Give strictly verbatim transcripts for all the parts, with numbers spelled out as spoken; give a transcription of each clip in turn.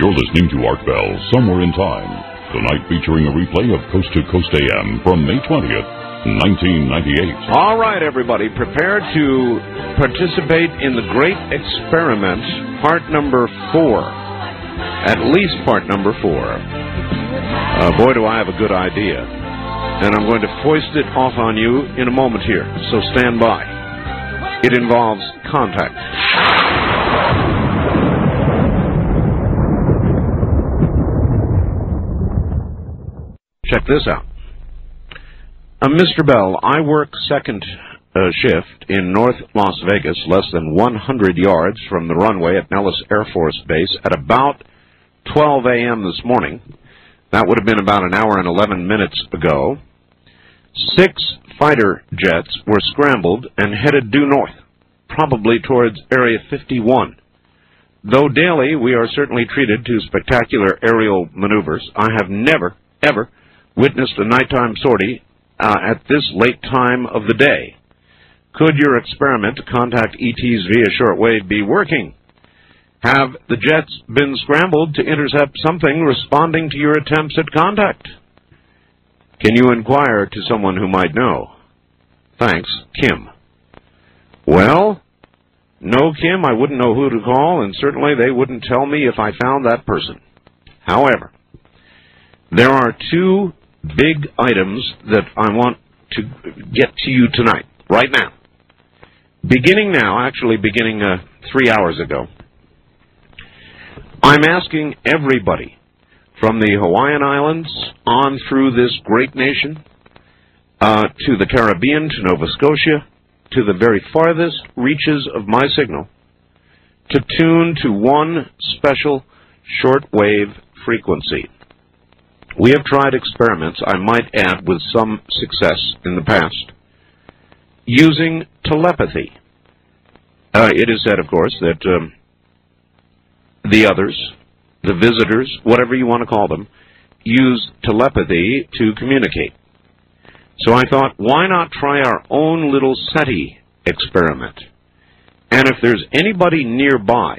You're listening to Art Bell, Somewhere in Time, tonight featuring a replay of Coast to Coast A M from May twentieth, nineteen ninety-eight. All right, everybody, prepare to participate in the Great Experiment, part number four. At least part number four. Uh, boy, do I have a good idea. And I'm going to foist it off on you in a moment here, so stand by. It involves contact. Check this out. Uh, Mister Bell, I work second uh, shift in North Las Vegas, less than one hundred yards from the runway at Nellis Air Force Base at about twelve a m this morning. That would have been about an hour and eleven minutes ago. Six fighter jets were scrambled and headed due north, probably towards Area fifty-one. Though daily we are certainly treated to spectacular aerial maneuvers, I have never, ever witnessed a nighttime sortie uh, at this late time of the day. Could your experiment to contact E Ts via shortwave be working? Have the jets been scrambled to intercept something responding to your attempts at contact? Can you inquire to someone who might know? Thanks, Kim. Well, no, Kim, I wouldn't know who to call, and certainly they wouldn't tell me if I found that person. However, there are two big items that I want to get to you tonight, right now. Beginning now, actually beginning uh, three hours ago, I'm asking everybody from the Hawaiian Islands on through this great nation, uh, to the Caribbean, to Nova Scotia, to the very farthest reaches of my signal, to tune to one special shortwave frequency. We have tried experiments, I might add, with some success in the past, using telepathy. Uh, it is said, of course, that um, the others, the visitors, whatever you want to call them, use telepathy to communicate. So I thought, why not try our own little SETI experiment? And if there's anybody nearby,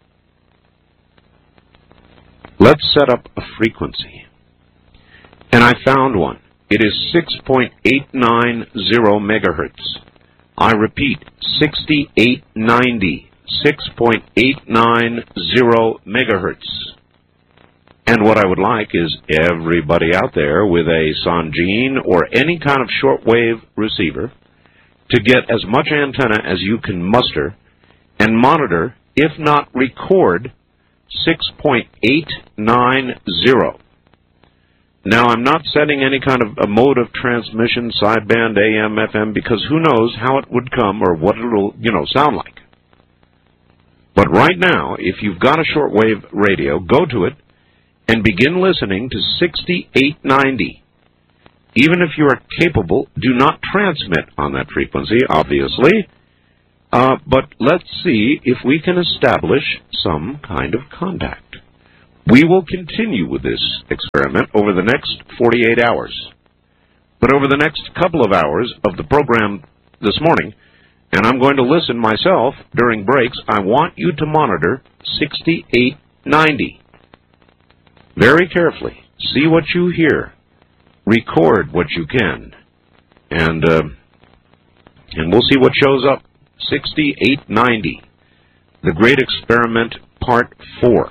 let's set up a frequency. And I found one. It is six point eight nine zero megahertz. I repeat, sixty-eight ninety. six point eight nine zero megahertz. And what I would like is everybody out there with a Sangean or any kind of shortwave receiver to get as much antenna as you can muster and monitor, if not record, six point eight nine zero. Now, I'm not setting any kind of a mode of transmission, sideband, A M, F M, because who knows how it would come or what it'll, you know, sound like. But right now, if you've got a shortwave radio, go to it and begin listening to sixty-eight ninety. Even if you are capable, do not transmit on that frequency, obviously. Uh, but let's see if we can establish some kind of contact. We will continue with this experiment over the next forty-eight hours. But over the next couple of hours of the program this morning, and I'm going to listen myself during breaks, I want you to monitor sixty-eight ninety. Very carefully. See what you hear. Record what you can. And, uh, and we'll see what shows up. sixty-eight ninety. The Great Experiment, Part four.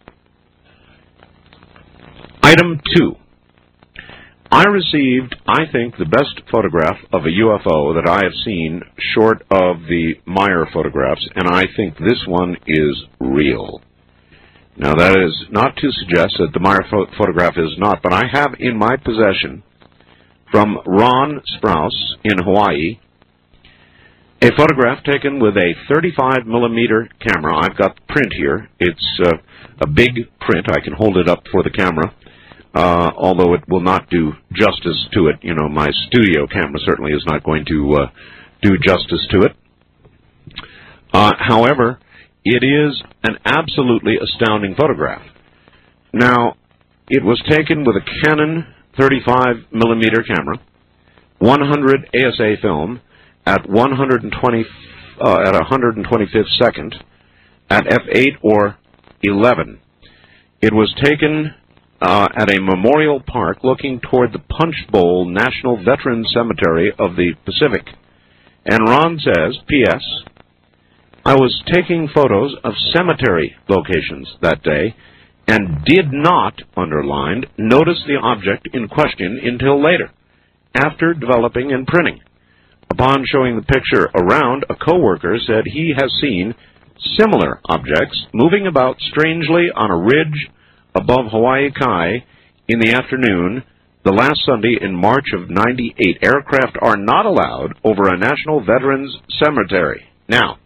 Item two. I received, I think, the best photograph of a U F O that I have seen short of the Meyer photographs, and I think this one is real. Now, that is not to suggest that the Meyer pho photograph is not, but I have in my possession, from Ron Sprouse in Hawaii, a photograph taken with a thirty-five millimeter camera. I've got the print here. It's uh, a big print. I can hold it up for the camera. Uh, although it will not do justice to it. You know, my studio camera certainly is not going to uh, do justice to it. Uh, however, it is an absolutely astounding photograph. Now, it was taken with a Canon thirty-five millimeter camera, one hundred A S A film at one hundred twenty uh, at one hundred twenty-fifth second at f eight or eleven. It was taken uh, at a memorial park looking toward the Punch Bowl National Veterans Cemetery of the Pacific. And Ron says, P S I was taking photos of cemetery locations that day and did not, underlined, notice the object in question until later, after developing and printing. Upon showing the picture around, a coworker said he has seen similar objects moving about strangely on a ridge above Hawaii Kai in the afternoon the last Sunday in March of ninety-eight. Aircraft are not allowed over a National Veterans Cemetery. Now,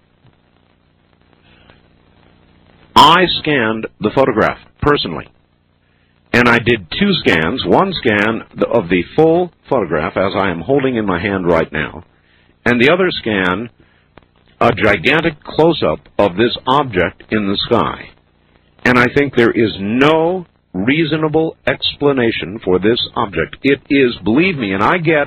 I scanned the photograph personally, and I did two scans, one scan of the full photograph as I am holding in my hand right now, and the other scan, a gigantic close-up of this object in the sky. And I think there is no reasonable explanation for this object. It is, believe me, and I get,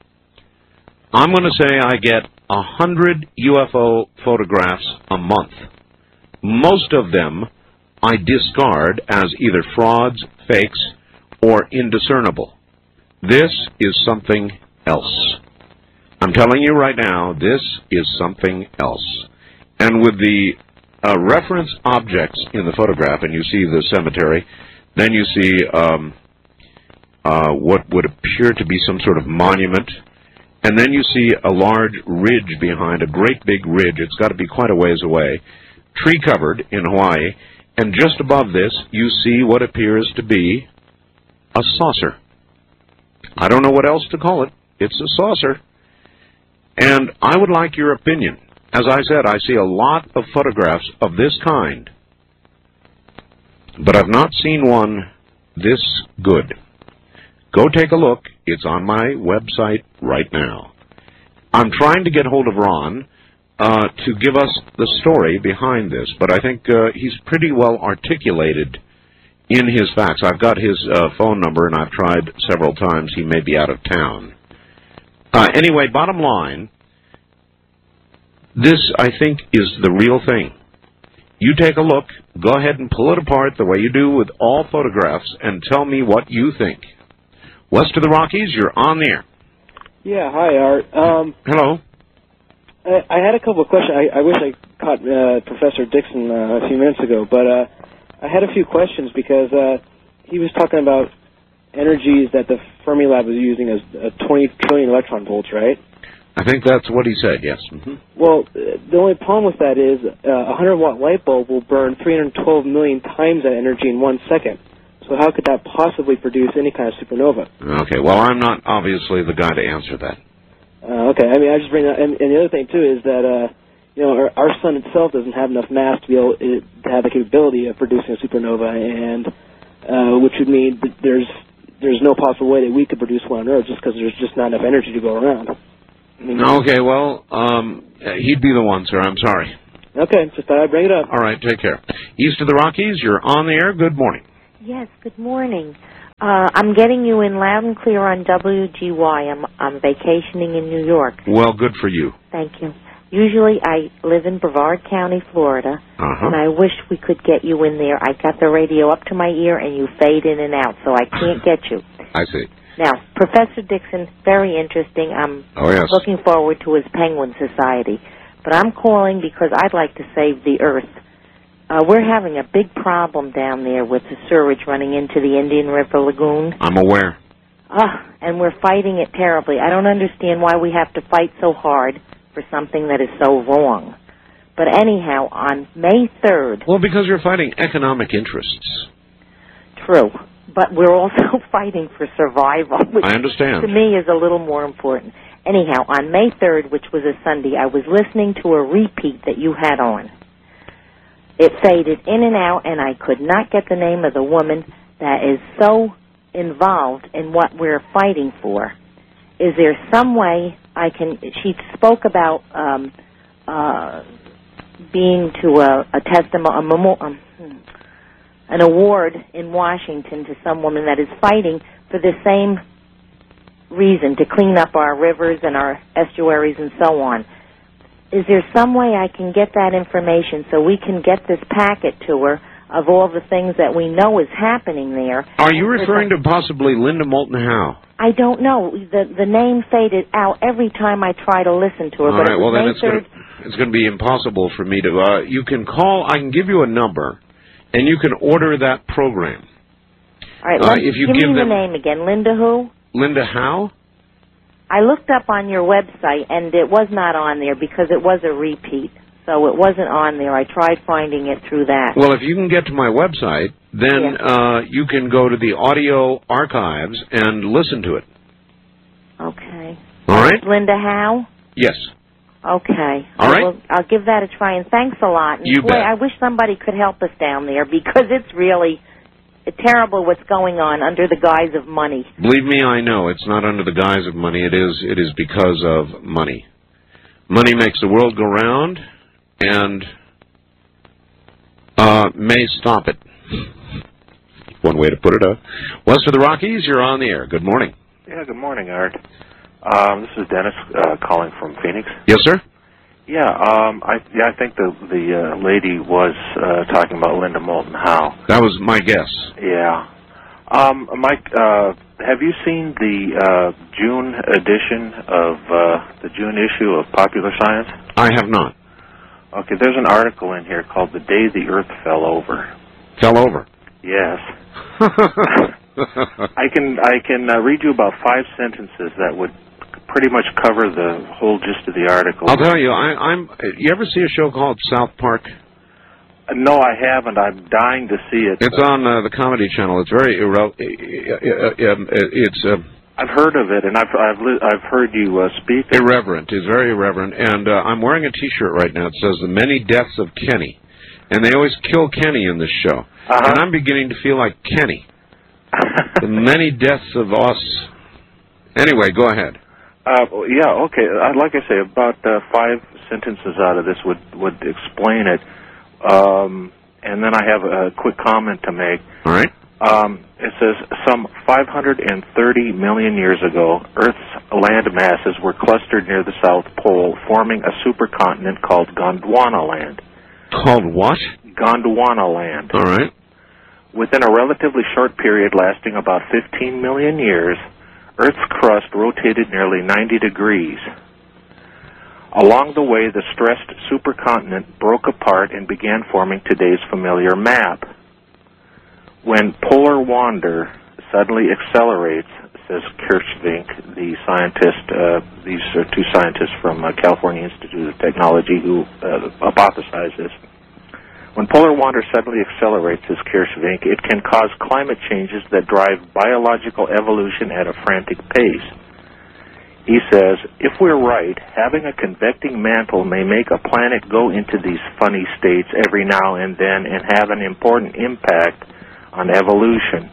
I'm going to say I get a hundred U F O photographs a month. Most of them I discard as either frauds, fakes, or indiscernible. This is something else. I'm telling you right now, this is something else. And with the uh, reference objects in the photograph, and you see the cemetery, then you see um, uh, what would appear to be some sort of monument, and then you see a large ridge behind, a great big ridge. It's got to be quite a ways away, tree-covered in Hawaii, and just above this, you see what appears to be a saucer. I don't know what else to call it. It's a saucer. And I would like your opinion. As I said, I see a lot of photographs of this kind, but I've not seen one this good. Go take a look. It's on my website right now. I'm trying to get hold of Ron uh, to give us the story behind this, but I think uh, he's pretty well articulated in his facts. I've got his uh, phone number, and I've tried several times. He may be out of town. Uh, anyway, bottom line, this, I think, is the real thing. You take a look, go ahead and pull it apart the way you do with all photographs, and tell me what you think. West of the Rockies, you're on the air. Yeah, hi, Art. Um, Hello. I, I had a couple of questions. I, I wish I caught uh, Professor Dixon uh, a few minutes ago, but uh, I had a few questions because uh, he was talking about energies that the Fermilab was using as uh, twenty trillion electron volts, right? I think that's what he said, yes. Mm-hmm. Well, uh, the only problem with that is uh, a one hundred watt light bulb will burn three hundred twelve million times that energy in one second. So how could that possibly produce any kind of supernova? Okay, well, I'm not obviously the guy to answer that. Uh, okay, I mean, I just bring that, and, and the other thing, too, is that, uh, you know, our, our sun itself doesn't have enough mass to be able to have the capability of producing a supernova, and uh, which would mean that there's there's no possible way that we could produce one on Earth just because there's just not enough energy to go around. I mean, okay, well, um, he'd be the one, sir. I'm sorry. Okay, just thought I'd bring it up. All right, take care. East of the Rockies, you're on the air. Good morning. Yes, good morning. Uh, I'm getting you in loud and clear on W G Y. I'm, I'm vacationing in New York. Well, good for you. Thank you. Usually I live in Brevard County, Florida, uh-huh. and I wish we could get you in there. I got the radio up to my ear, and you fade in and out, so I can't get you. I see. Now, Professor Dixon, very interesting. I'm oh, yes. looking forward to his Penguin Society. But I'm calling because I'd like to save the Earth. Uh, we're having a big problem down there with the sewage running into the Indian River Lagoon. I'm aware. Ah, and we're fighting it terribly. I don't understand why we have to fight so hard for something that is so wrong. But anyhow, on May third... Well, because you're fighting economic interests. True. But we're also fighting for survival, which I understand. to me is a little more important. Anyhow, on May third, which was a Sunday, I was listening to a repeat that you had on. It faded in and out, and I could not get the name of the woman that is so involved in what we're fighting for. Is there some way I can... She spoke about um, uh, being to a, a testimony, a memo, um, an award in Washington to some woman that is fighting for the same reason, to clean up our rivers and our estuaries and so on. Is there some way I can get that information so we can get this packet to her of all the things that we know is happening there. Are you referring to possibly Linda Moulton Howe? I don't know. The the name faded out every time I try to listen to her. All but right, it well, then May it's going to it's going to be impossible for me to... Uh, you can call... I can give you a number, and you can order that program. All right, uh, let, if you give, give me them, the name again. Linda who? Linda Howe? I looked up on your website, and it was not on there because it was a repeat. So it wasn't on there. I tried finding it through that. Well, if you can get to my website, then yeah. uh, you can go to the audio archives and listen to it. Okay. All right? Linda Howe? Yes. Okay. All right. Will, I'll give that a try, and thanks a lot. And you boy, bet. I wish somebody could help us down there because it's really terrible what's going on under the guise of money. Believe me, I know. It's not under the guise of money. It is, it is because of money. Money makes the world go round and uh, may stop it. One way to put it. Uh, West of the Rockies, you're on the air. Good morning. Yeah, good morning, Art. Um, this is Dennis uh, calling from Phoenix. Yes, sir? Yeah, um, I yeah, I think the the uh, lady was uh, talking about Linda Moulton Howe. That was my guess. Yeah. Um, Mike, uh, have you seen the uh, June edition of uh, the June issue of Popular Science? I have not. Okay, there's an article in here called "The Day the Earth Fell Over." Fell over. Yes. I can I can uh, read you about five sentences that would pretty much cover the whole gist of the article. I'll tell you, I, I'm. You ever see a show called South Park? Uh, no, I haven't. I'm dying to see it. It's on uh, the Comedy Channel. It's very irre- It's. Uh, I've heard of it, and I've I've li- I've heard you uh, speak. Irreverent. It's very irreverent, and uh, I'm wearing a T-shirt right now. It says "The Many Deaths of Kenny," and they always kill Kenny in this show, uh-huh. and I'm beginning to feel like Kenny. The many deaths of us. Anyway, go ahead. Uh, yeah, okay. Uh, like I say, about uh, five sentences out of this would, would explain it. Um, and then I have a quick comment to make. All right. Um, it says, some five hundred thirty million years ago, Earth's land masses were clustered near the South Pole, forming a supercontinent called Gondwana land. Called what? Gondwana land. All right. Within a relatively short period lasting about fifteen million years, Earth's crust rotated nearly ninety degrees. Along the way, the stressed supercontinent broke apart and began forming today's familiar map. When polar wander suddenly accelerates, says Kirschvink, the scientist, uh, these are two scientists from uh, California Institute of Technology who uh, hypothesized this. When polar wander suddenly accelerates, says Kirschvink, it can cause climate changes that drive biological evolution at a frantic pace. He says, if we're right, having a convecting mantle may make a planet go into these funny states every now and then and have an important impact on evolution.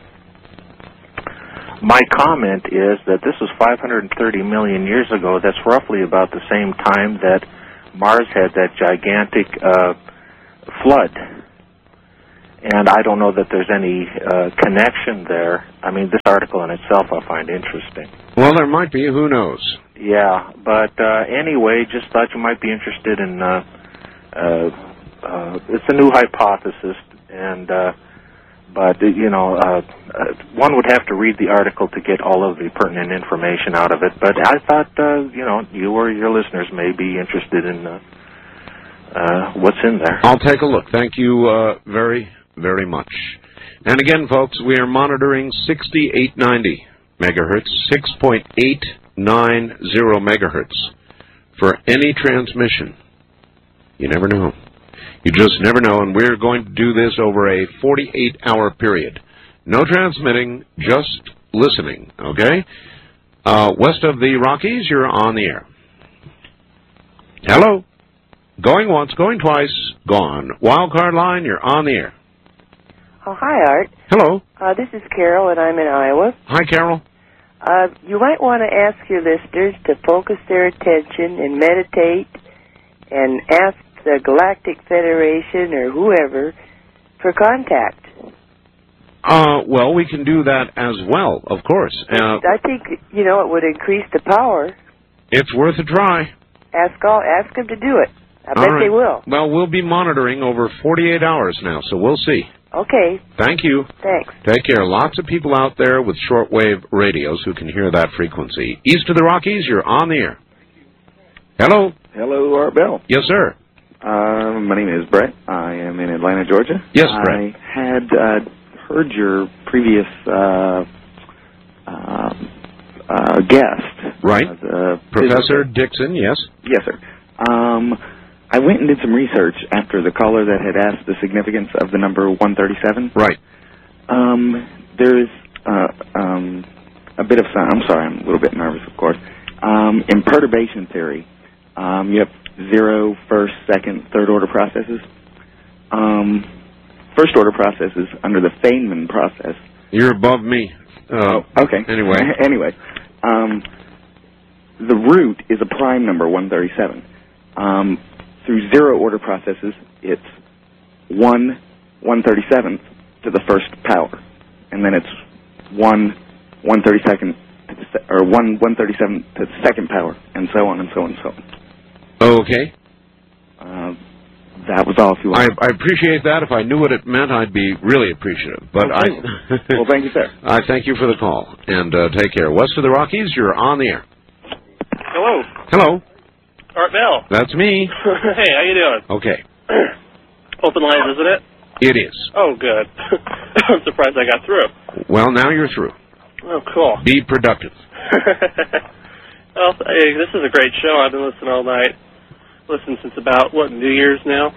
My comment is that this was five hundred thirty million years ago. That's roughly about the same time that Mars had that gigantic uh, flood. And I don't know that there's any uh, connection there. I mean, this article in itself I find interesting. Well, there might be. Who knows? Yeah, but uh, anyway, just thought you might be interested in, uh, uh, uh, it's a new hypothesis, and, uh, but, you know, uh, uh, one would have to read the article to get all of the pertinent information out of it. But I thought, uh, you know, you or your listeners may be interested in uh, uh, what's in there. I'll take a look. Thank you uh, very, very much. And again, folks, we are monitoring sixty-eight ninety megahertz, six point eight nine zero megahertz for any transmission. You never know. You just never know, and we're going to do this over a forty-eight hour period. No transmitting, just listening, okay? Uh, west of the Rockies, you're on the air. Hello? Going once, going twice, gone. Wildcard line, you're on the air. Oh, hi, Art. Hello. Uh, this is Carol, and I'm in Iowa. Hi, Carol. Uh, you might want to ask your listeners to focus their attention and meditate and ask the Galactic Federation or whoever for contact. Uh, well, we can do that as well, of course. Uh, I think, you know, it would increase the power. It's worth a try. Ask all, ask them to do it. I All bet right. they will. Well, we'll be monitoring over forty-eight hours now, so we'll see. Okay. Thank you. Thanks. Take care. Lots of people out there with shortwave radios who can hear that frequency. East of the Rockies, you're on the air. Hello. Hello, Art Bell. Yes, sir. Uh, my name is Brett. I am in Atlanta, Georgia. Yes, Brett. I had uh, heard your previous uh, uh, uh, guest. Right. Uh, the Professor visitor. Dixon, yes. Yes, sir. Um, I went and did some research after the caller that had asked the significance of the number one thirty-seven. Right. Um, there is uh, um, a bit of some, I'm sorry, I'm a little bit nervous, of course. Um, in perturbation theory, um, you have zero, first, second, third order processes. Um, first order processes under the Feynman process. You're above me. Uh, oh, okay. Anyway. anyway, um, the root is a prime number, one thirty-seven. Um, through zero order processes, it's one one thirty-seventh to the first power, and then it's one one thirty-second to the se- or one one thirty-seventh to the second power, and so on and so on and so on. Okay. Uh, that was all. If you want. I, I appreciate that. If I knew what it meant, I'd be really appreciative. But okay. I well, thank you, sir. I thank you for the call, and uh, take care. West of the Rockies, you're on the air. Hello. Hello. Art Bell. That's me. Hey, how you doing? Okay. Open lines, isn't it? It is. Oh, good. I'm surprised I got through. Well, now you're through. Oh, cool. Be productive. Well, hey, this is a great show. I've been listening all night. Listened since about, what, New Year's now?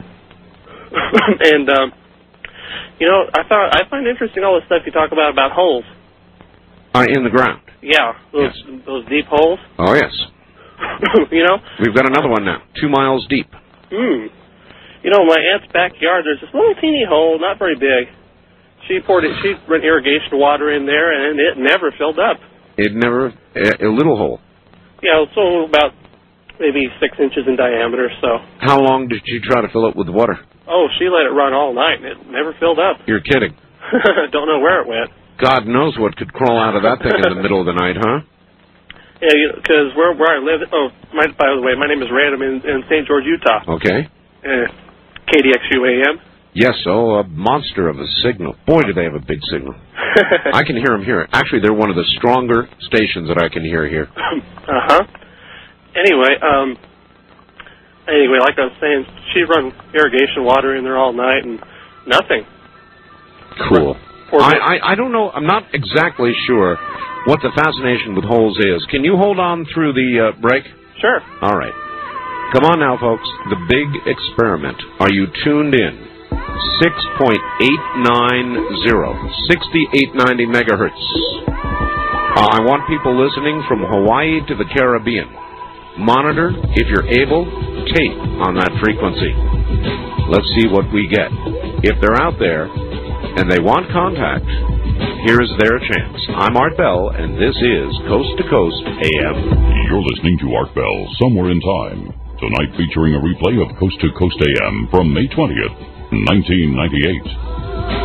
And, um, you know, I found, I find interesting all the stuff you talk about about holes. Uh, in the ground. Yeah, those, yes. those deep holes. Oh, yes. You know? We've got another one now, two miles deep. Hmm. You know, my aunt's backyard, there's this little teeny hole, not very big. She poured it, she ran irrigation water in there, and it never filled up. It never, a, a little hole. Yeah, so about maybe six inches in diameter, so. How long did you try to fill it with water? Oh, she let it run all night, and it never filled up. You're kidding. Don't know where it went. God knows what could crawl out of that thing in the middle of the night, huh? Yeah, because where where I live, oh, my, by the way, my name is Ray. I'm in, in Saint George, Utah. Okay. Uh, K D X U A M. Yes, oh, a monster of a signal. Boy, do they have a big signal. I can hear them here. Actually, they're one of the stronger stations that I can hear here. Uh-huh. Anyway, um, anyway, like I was saying, she run irrigation water in there all night and nothing. Cool. I, I, I don't know, I'm not exactly sure what the fascination with holes is. Can you hold on through the uh, break? Sure. All right. Come on now, folks. The big experiment. Are you tuned in? six point eight nine zero, sixty-eight ninety megahertz. Uh, I want people listening from Hawaii to the Caribbean. Monitor, if you're able, tape on that frequency. Let's see what we get. If they're out there and they want contact, here's their chance. I'm Art Bell, and this is Coast to Coast A M. You're listening to Art Bell, Somewhere in Time. Tonight featuring a replay of Coast to Coast A M from May twentieth, nineteen ninety-eight.